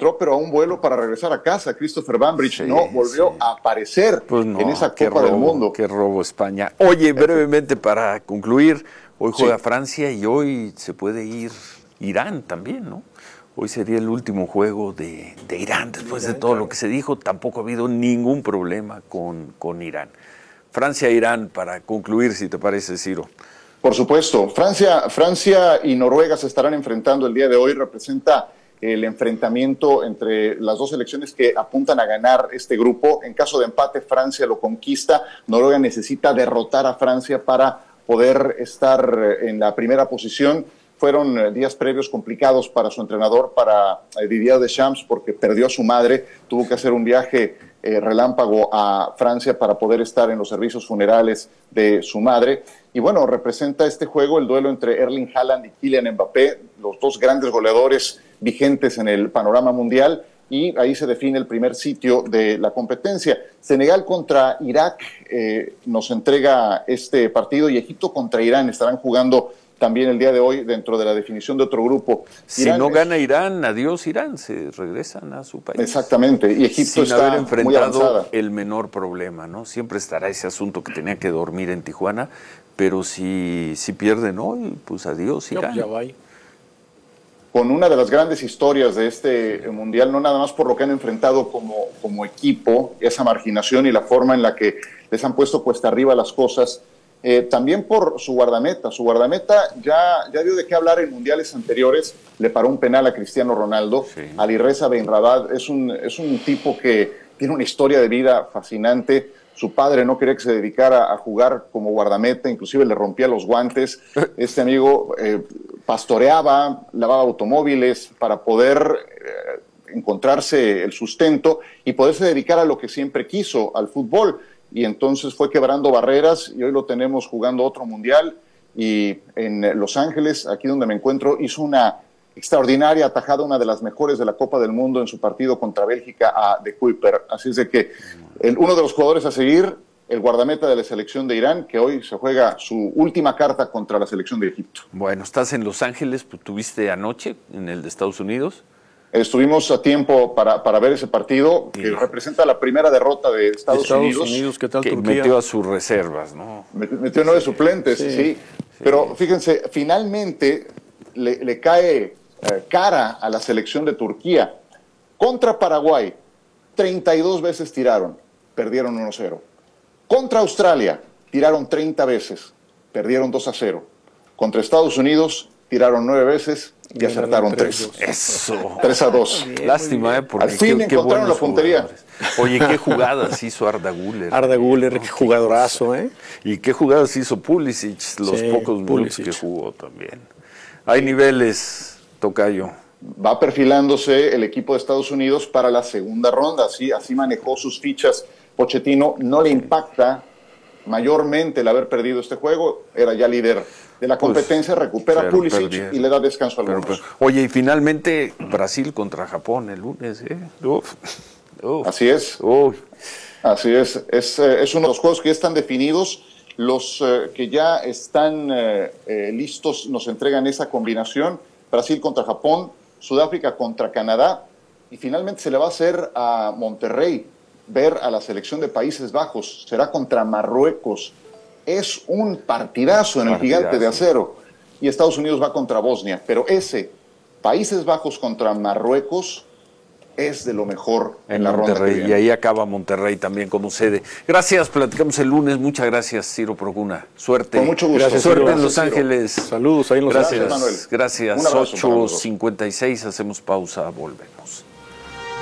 entró, pero a un vuelo para regresar a casa. Christopher Banbridge no volvió a aparecer en esa Copa del Mundo. Qué robo España. Oye, brevemente para concluir, hoy juega Francia y hoy se puede ir Irán también, ¿no? Hoy sería el último juego de Irán, después de todo lo que se dijo. Tampoco ha habido ningún problema con Irán. Francia-Irán, para concluir, si te parece, Ciro. Por supuesto. Francia y Noruega se estarán enfrentando el día de hoy. Representa el enfrentamiento entre las dos selecciones que apuntan a ganar este grupo. En caso de empate, Francia lo conquista. Noruega necesita derrotar a Francia para poder estar en la primera posición. Fueron días previos complicados para su entrenador, para Didier Deschamps, porque perdió a su madre, tuvo que hacer un viaje relámpago a Francia para poder estar en los servicios funerales de su madre. Y bueno, representa este juego el duelo entre Erling Haaland y Kylian Mbappé, los dos grandes goleadores vigentes en el panorama mundial, y ahí se define el primer sitio de la competencia. Senegal contra Irak nos entrega este partido, y Egipto contra Irán estarán jugando también el día de hoy dentro de la definición de otro grupo. Si no gana Irán, adiós Irán, se regresan a su país. Exactamente, y Egipto sin está haber enfrentado muy avanzada. El menor problema, ¿no? Siempre estará ese asunto que tenía que dormir en Tijuana, pero si pierden hoy, pues adiós Irán. Ya va. Con una de las grandes historias de este mundial, no nada más por lo que han enfrentado como equipo, esa marginación y la forma en la que les han puesto cuesta arriba las cosas, también por su guardameta. Su guardameta ya dio de qué hablar en mundiales anteriores, le paró un penal a Cristiano Ronaldo. Alireza Benrabad es un tipo que tiene una historia de vida fascinante. Su padre no quería que se dedicara a jugar como guardameta, inclusive le rompía los guantes. Este amigo pastoreaba, lavaba automóviles para poder encontrarse el sustento y poderse dedicar a lo que siempre quiso, al fútbol. Y entonces fue quebrando barreras y hoy lo tenemos jugando otro mundial. Y en Los Ángeles, aquí donde me encuentro, hizo una extraordinaria atajada, una de las mejores de la Copa del Mundo en su partido contra Bélgica a De Kuyper. Así es de que uno de los jugadores a seguir, el guardameta de la selección de Irán, que hoy se juega su última carta contra la selección de Egipto. Bueno, estás en Los Ángeles, ¿tuviste anoche en el de Estados Unidos? Estuvimos a tiempo para ver ese partido, que representa la primera derrota de Estados Unidos. ¿Qué tal que Turquía? Metió a sus reservas, ¿no? Metió 9 suplentes, sí. Pero fíjense, finalmente le cae cara a la selección de Turquía. Contra Paraguay, 32 veces tiraron, perdieron 1-0. Contra Australia, tiraron 30 veces, perdieron 2-0. Contra Estados Unidos, tiraron 9 veces y acertaron 3. Eso. 3-2. Lástima, porque al fin encontraron la puntería. Jugadores. Oye, qué jugadas hizo Arda Güler. Arda Güler, qué jugadorazo, ¿eh? Y qué jugadas hizo Pulisic, los pocos minutos que jugó también. Hay niveles, tocayo. Va perfilándose el equipo de Estados Unidos para la segunda ronda. Así manejó sus fichas Pochettino. No le impacta mayormente el haber perdido este juego. Era ya líder de la competencia, recupera Pulisic y le da descanso al algunos. Oye, y finalmente Brasil contra Japón el lunes, ¿eh? Así es. Así es. Es uno de los juegos que ya están definidos. Los que ya están listos nos entregan esa combinación. Brasil contra Japón, Sudáfrica contra Canadá, y finalmente se le va a hacer a Monterrey ver a la selección de Países Bajos. Será contra Marruecos. Es un partidazo en el Gigante de Acero. Y Estados Unidos va contra Bosnia. Pero ese, Países Bajos contra Marruecos, es de lo mejor en la ronda que viene. Y ahí acaba Monterrey también como sede. Gracias, platicamos el lunes. Muchas gracias, Ciro Procuna. Suerte. Con mucho gusto. Gracias, suerte en Los Ángeles. Saludos ahí en Los Ángeles. Manuel. Gracias. Un abrazo 8:56, hacemos pausa, volvemos.